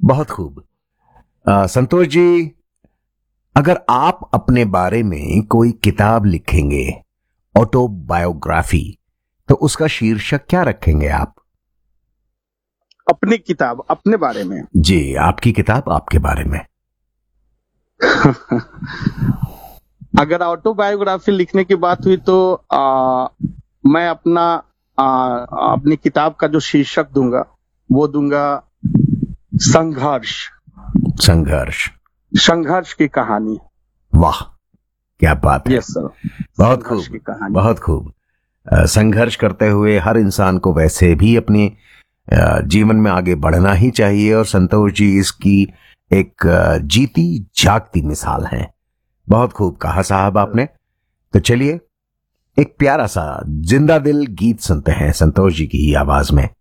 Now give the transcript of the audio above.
बहुत खूब। संतोष जी, अगर आप अपने बारे में कोई किताब लिखेंगे, ऑटोबायोग्राफी, तो उसका शीर्षक क्या रखेंगे आप? अपनी किताब अपने बारे में? जी, आपकी किताब आपके बारे में। अगर ऑटोबायोग्राफी लिखने की बात हुई तो मैं अपनी किताब का जो शीर्षक दूंगा वो दूंगा संघर्ष। संघर्ष। संघर्ष की कहानी। वाह, क्या बात है। यस सर, बहुत संघर्ष खूब, की कहानी। बहुत खूब। संघर्ष करते हुए हर इंसान को वैसे भी अपने जीवन में आगे बढ़ना ही चाहिए, और संतोष जी इसकी एक जीती जागती मिसाल हैं। बहुत खूब कहा साहब आपने। तो चलिए एक प्यारा सा जिंदा दिल गीत सुनते हैं संतोष जी की ही आवाज में।